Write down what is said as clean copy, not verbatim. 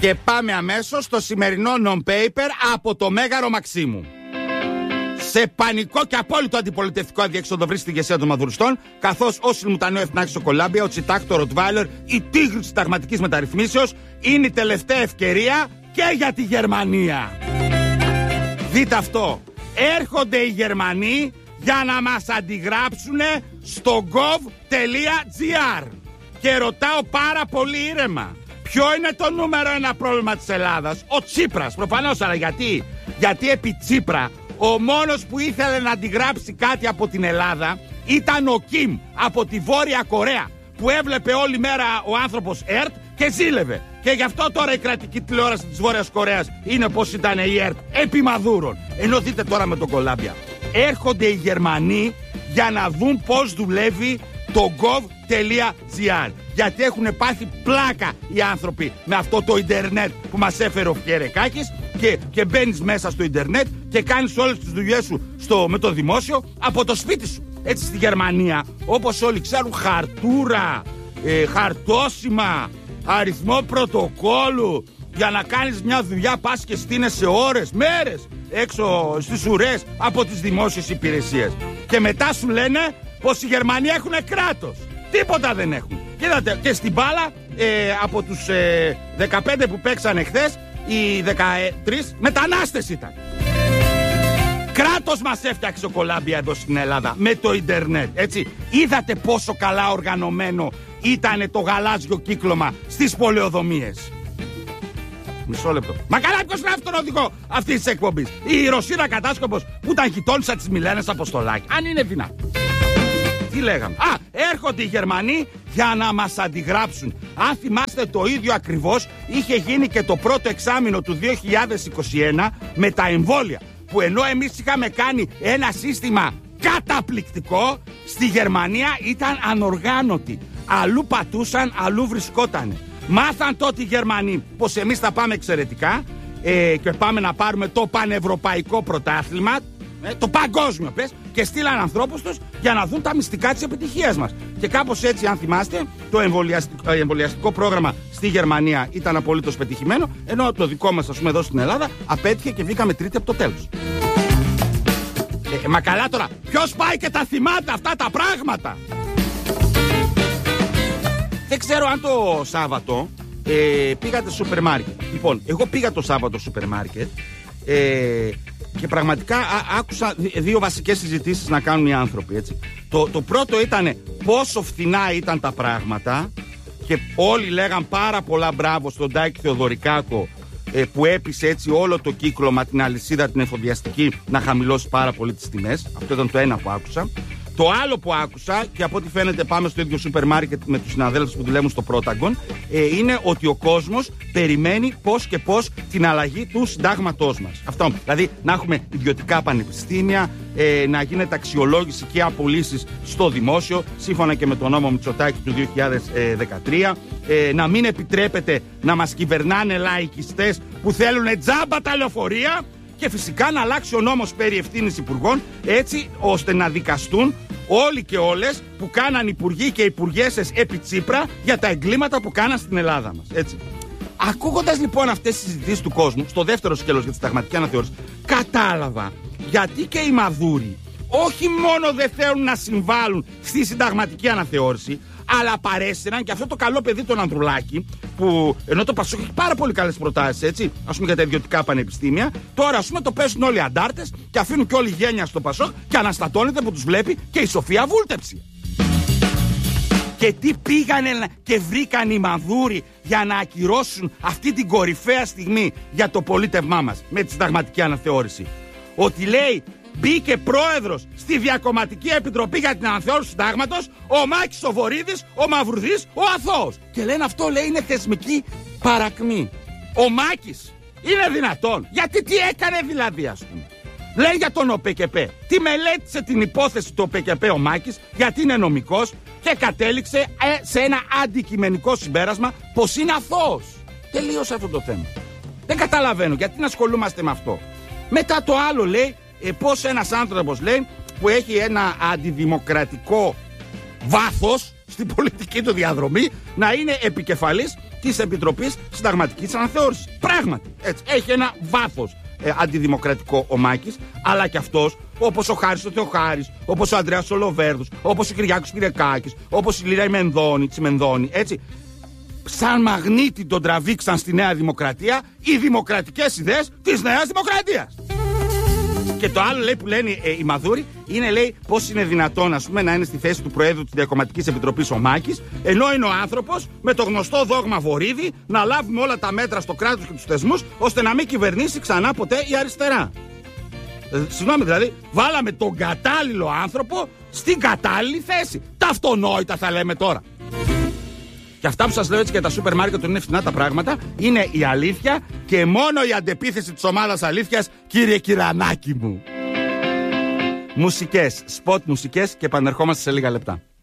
Και πάμε αμέσως στο σημερινό non-paper από το Μέγαρο Μαξίμου. Σε πανικό και απόλυτο αντιπολιτευτικό αδιέξοδο βρίσκεται η ηγεσία των μαδουριστών, καθώς ο Συμμουτανέο Εθνάρχης στο Κολάμπια, ο Τσιτάκ, το Ροτβάιλερ, η τίγρη της συνταγματικής μεταρρυθμίσεως είναι η τελευταία ευκαιρία και για τη Γερμανία. Δείτε αυτό. Έρχονται οι Γερμανοί για να μας αντιγράψουν στο gov.gr. Και ρωτάω πάρα πολύ ήρεμα, ποιο είναι το νούμερο ένα πρόβλημα της Ελλάδας? Ο Τσίπρας, προφανώς, αλλά γιατί? Γιατί επί Τσίπρα ο μόνος που ήθελε να αντιγράψει κάτι από την Ελλάδα ήταν ο Κιμ από τη Βόρεια Κορέα, που έβλεπε όλη μέρα ο άνθρωπος ΕΡΤ και ζήλευε. Και γι' αυτό τώρα η κρατική τηλεόραση της Βόρειας Κορέας είναι πως ήταν η ΕΡΤ, επί Μαδούρων. Ενώ δείτε τώρα με τον Κολάμπια. Έρχονται οι Γερμανοί για να δουν πως δουλεύει το gov.gr. Γιατί έχουν πάθει πλάκα οι άνθρωποι με αυτό το ίντερνετ που μας έφερε ο Φιερεκάκης, και μπαίνεις μέσα στο ίντερνετ και κάνεις όλες τις δουλειές σου με το δημόσιο από το σπίτι σου. Έτσι στη Γερμανία, όπως όλοι ξέρουν, χαρτούρα, χαρτόσημα, αριθμό πρωτοκόλλου. Για να κάνεις μια δουλειά πας και στείνεσαι ώρες, μέρες έξω στις ουρές από τις δημόσιες υπηρεσίες. Και μετά σου λένε πως οι Γερμανοί έχουν κράτος. Τίποτα δεν έχουν. Κοίτατε, και στην μπάλα από τους 15 που παίξανε χθες, οι 13 μετανάστες ήταν. Κράτος μας έφτιαξε ο Κολάμπια εδώ στην Ελλάδα με το ίντερνετ, έτσι. Είδατε πόσο καλά οργανωμένο ήταν το γαλάζιο κύκλωμα στις πολεοδομίες? Μισό λεπτό. Μα καλά, ποιος γράφει τον οδηγό αυτής της εκπομπής? Η Ρωσίνα Κατάσκοπος που ήταν γειτόνισσα της Μιλένας Αποστολάκη? Αν είναι δυνατόν. Τι λέγαμε? Έρχονται οι Γερμανοί για να μας αντιγράψουν. Αν θυμάστε, το ίδιο ακριβώς είχε γίνει και το πρώτο εξάμηνο του 2021 με τα εμβόλια. Που ενώ εμείς είχαμε κάνει ένα σύστημα καταπληκτικό, στη Γερμανία ήταν ανοργάνωτοι. Αλλού πατούσαν, αλλού βρισκότανε. Μάθαν τότε οι Γερμανοί πως εμείς θα πάμε εξαιρετικά και πάμε να πάρουμε το πανευρωπαϊκό πρωτάθλημα, το παγκόσμιο πες, και στείλαν ανθρώπους τους για να δουν τα μυστικά της επιτυχίας μας. Και κάπως έτσι, αν θυμάστε, το εμβολιαστικό πρόγραμμα στη Γερμανία ήταν απολύτως πετυχημένο, ενώ το δικό μας, ας πούμε, εδώ στην Ελλάδα απέτυχε και βγήκαμε τρίτη από το τέλος. Μα καλά τώρα, ποιος πάει και τα θυμάται αυτά τα πράγματα? Δεν ξέρω αν το Σάββατο πήγατε στο σούπερ μάρκετ. Λοιπόν, εγώ πήγα το Σάββατο στο σούπερ μάρκετ και πραγματικά άκουσα δύο βασικές συζητήσεις να κάνουν οι άνθρωποι, έτσι. Το πρώτο ήταν πόσο φθηνά ήταν τα πράγματα και όλοι λέγαν πάρα πολλά μπράβο στον Τάκη Θεοδωρικάκο, που έπεισε έτσι όλο το κύκλωμα, την αλυσίδα την εφοδιαστική, να χαμηλώσει πάρα πολύ τις τιμές. Αυτό ήταν το ένα που άκουσα. Το άλλο που άκουσα, και από ό,τι φαίνεται πάμε στο ίδιο σούπερ μάρκετ με τους συναδέλφους που δουλεύουν στο Πρόταγκον, είναι ότι ο κόσμος περιμένει πώς και πώς την αλλαγή του συντάγματός μας. Αυτό, δηλαδή να έχουμε ιδιωτικά πανεπιστήμια, να γίνεται αξιολόγηση και απολύσεις στο δημόσιο, σύμφωνα και με τον νόμο Μητσοτάκη του 2013, να μην επιτρέπεται να μας κυβερνάνε λαϊκιστές που θέλουν τζάμπα τα λεωφορεία, και φυσικά να αλλάξει ο νόμος περί ευθύνης υπουργών, έτσι ώστε να δικαστούν όλοι και όλες που κάναν υπουργοί και υπουργέσες επί Τσίπρα για τα εγκλήματα που κάναν στην Ελλάδα μας, έτσι. Ακούγοντας λοιπόν αυτές τις συζητήσεις του κόσμου, στο δεύτερο σκέλος για τη συνταγματική αναθεώρηση, κατάλαβα γιατί και οι Μαδούροι όχι μόνο δεν θέλουν να συμβάλλουν στη συνταγματική αναθεώρηση, αλλά παρέσυραν και αυτό το καλό παιδί τον Ανδρουλάκη, που ενώ το Πασόκ έχει πάρα πολύ καλές προτάσεις, έτσι, ας πούμε για τα ιδιωτικά πανεπιστήμια, τώρα ας πούμε το παίζουν όλοι οι αντάρτες και αφήνουν και όλη η γένεια στο Πασόκ και αναστατώνεται που τους βλέπει και η Σοφία Βούλτεψη. Και τι πήγανε και βρήκαν οι Μαδούροι για να ακυρώσουν αυτή την κορυφαία στιγμή για το πολίτευμά μας με τη συνταγματική αναθεώρηση? Ότι λέει, μπήκε πρόεδρος στη Διακομματική Επιτροπή για την Αναθεώρηση του Συντάγματος ο Μάκης ο Βορίδης, ο Μαυρουδής, ο Αθώος. Και λένε αυτό, λέει, είναι θεσμική παρακμή. Ο Μάκης είναι δυνατόν? Γιατί τι έκανε δηλαδή, ας πούμε? Λέει για τον ΟΠΚΠ. Τι μελέτησε την υπόθεση του ΟΠΚΠ ο Μάκης, γιατί είναι νομικός, και κατέληξε σε ένα αντικειμενικό συμπέρασμα πως είναι αθώος. Τελείωσε αυτό το θέμα. Δεν καταλαβαίνω γιατί να ασχολούμαστε με αυτό. Μετά το άλλο λέει, πως ένας άνθρωπος, λέει, που έχει ένα αντιδημοκρατικό βάθος στην πολιτική του διαδρομή, να είναι επικεφαλής της Επιτροπής Συνταγματικής Αναθεώρησης. Πράγματι, έτσι. Έχει ένα βάθος αντιδημοκρατικό ο Μάκης, αλλά και αυτός, όπως ο Χάρης ο Θεοχάρης, όπως ο Ανδρέας ο Λοβέρδος, όπως ο Κυριάκος Πυρεκάκης, όπως η Λίρα Τσιμενδώνη, έτσι. Σαν μαγνήτη τον τραβήξαν στη Νέα Δημοκρατία οι δημοκρατικές ιδέες της Νέας Δημοκρατίας. Και το άλλο, λέει, που λένε οι Μαδούροι είναι, λέει, πώς είναι δυνατόν, ας πούμε, να είναι στη θέση του Προέδρου της Διακομματικής Επιτροπής ο Μάκης, ενώ είναι ο άνθρωπος με το γνωστό δόγμα Βορίδη να λάβουμε όλα τα μέτρα στο κράτος και τους θεσμούς ώστε να μην κυβερνήσει ξανά ποτέ η αριστερά. Συγγνώμη, δηλαδή, βάλαμε τον κατάλληλο άνθρωπο στην κατάλληλη θέση. Τα αυτονόητα θα λέμε τώρα. Και αυτά που σας λέω έτσι για τα σούπερ μάρκετ είναι φθηνά τα πράγματα, είναι η αλήθεια και μόνο η αντεπίθεση της ομάδας αλήθειας, κύριε Κυρανάκη μου. Μουσικές, σποτ μουσικές και επανερχόμαστε σε λίγα λεπτά.